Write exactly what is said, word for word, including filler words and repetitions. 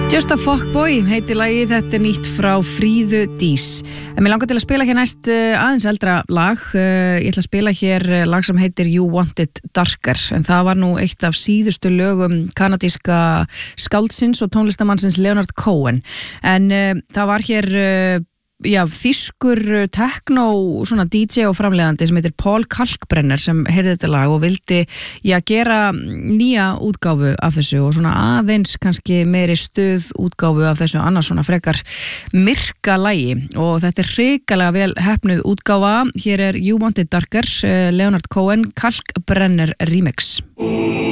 Just a Fuckboy heitir lagið, þetta er nýtt frá Fríðu Dís. En mér langar til að spila hér næst uh, aðeins eldra lag. Uh, ég ætla að spila hér lag sem heitir You Want It Darker. En það var nú eitt af síðustu lögum kanadíska skáldsins og tónlistamannsins Leonard Cohen. En uh, það var hér... Uh, Já, þýskur techno svona D J og framleiðandi sem heitir Paul Kalkbrenner sem heyrði þetta lag og vildi já, gera nýja útgáfu af þessu og svona aðeins kannski meiri stuð útgáfu af þessu annars svona frekar myrka lagi og þetta er hrikalega vel heppnuð útgáfa. Hér er You Want It Darker, Leonard Cohen, Kalkbrenner remix.